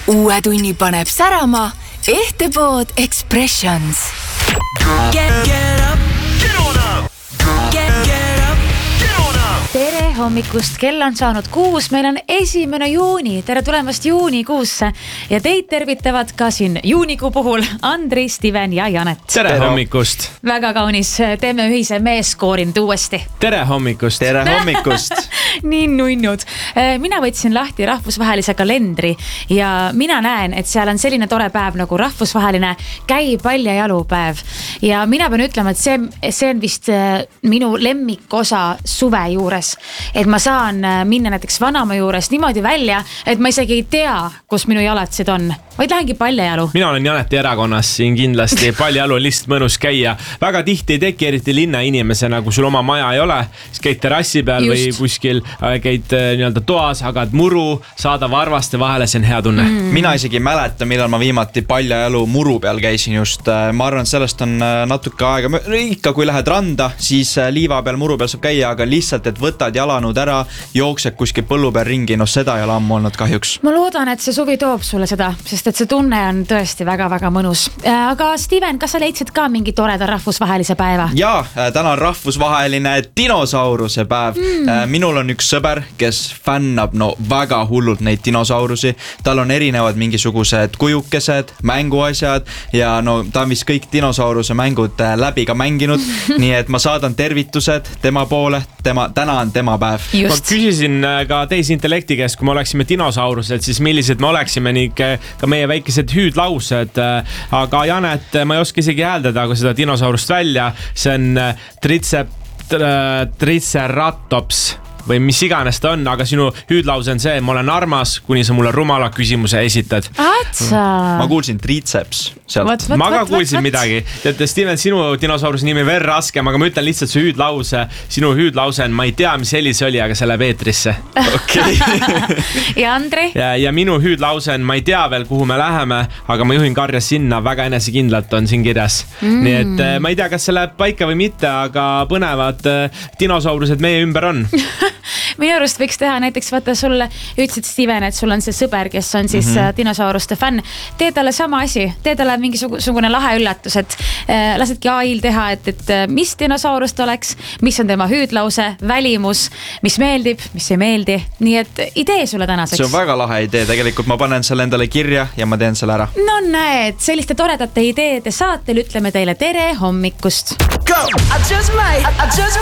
Uue tunni paneb särama Ehtepood Expressions. Get up. Get on up. Get up. Get on up. Tere hommikust, kell on saanud 6, meil on 1. juuni, tere tulemast juunikuusse ja teid tervitavad ka siin juunikuu puhul Andri, Steven ja Janet. Tere hommikust. Väga kaunis, teeme ühise meeskoori nüüd uuesti. Tere hommikust. Tere hommikust. Nii nunnud. Mina võtsin lahti rahvusvahelise kalendri ja mina näen, et seal on selline tore päev nagu rahvusvaheline käi paljajalupäev. Ja mina pean ütlema, et see on vist minu lemmikosa suve juures. Et ma saan minna näiteks vanaema juures niimoodi välja, et ma isegi ei tea, kus minu jalatsid on. Vaid lähengi paljajalu. Mina olen Janeti erakonnas siin kindlasti. Paljajalu on lihtsalt mõnus käia. Väga tihti ei teki eriti linna inimesena, kui sul oma maja ei ole. Siis käid terrassi peal või kuskil käid nii-öelda toas, hagad muru, saada varvaste vahele, see on hea tunne. Mina isegi mäleta, millal ma viimati paljajalu muru peal käisin just. Ma arvan, sellest on natuke aega. Ikka kui lähed randa, siis liiva peal muru peal saab käia, aga lihtsalt, et võtad jalanud ära, jooksed kuskil põllu peal ringi, no seda ei ole ammu olnud kahjuks. Ma loodan, et see suvi toob sulle seda, sest et see tunne on tõesti väga-väga mõnus. Aga Steven, kas sa leidsid ka mingi toreda rahvusvahelise päeva? Jaa, täna on rahvusvaheline dinosauruse päev. Minul on üks sõber, kes fännab väga hullult neid dinosaurusi. Tal on erinevad mingisugused kujukesed, mänguasjad ja ta on vist kõik dinosauruse mängud läbi ka mänginud. Nii et ma saadan tervitused tema poole. Täna on tema päev. Ma küsisin ka teisintellekti käest, kui me oleksime dinosaurused, siis millised me oleksime ning ka meie väikesed hüüdlaused. Aga Janet, ma ei oska isegi hääldada, kui seda dinosaurust välja. See on Triceratops või mis iganes ta on, aga sinu hüüdlause on see, ma olen armas, kuni sa mulle rumala küsimuse esitad. Ma kuulsin triceps sealt. Ma ka kuulsin midagi. Teate, Steven, sinu dinosauruse nimi veel raskem, aga ma ütlen lihtsalt su hüüdlause. Sinu hüüdlause on, ma ei tea, mis heli see oli, aga see läheb eetrisse. Okay. Ja Andri? Ja minu hüüdlause on, ma ei tea veel, kuhu me läheme, aga ma juhin karja sinna, väga enesekindlalt on siin kirjas. Nii et ma ei tea, kas see läheb paika või mitte, aga põnevad dinosaurused meie ümber on. Minu arust võiks teha näiteks, vaata sulle ütlesid Steven, et sul on see sõber, kes on siis dinosauruste fänn. Tee talle sama asi, tee talle mingisugune lahe üllatus, et lasedki AI-l teha, et mis dinosaurust oleks, mis on tema hüüdlause, välimus, mis meeldib, mis ei meeldi. Nii et idee sulle tänaseks. See on väga lahe idee, tegelikult ma panen selle endale kirja ja ma teen selle ära. No näed, selliste toredate ideede saatel ütleme teile tere hommikust. Go! I just might.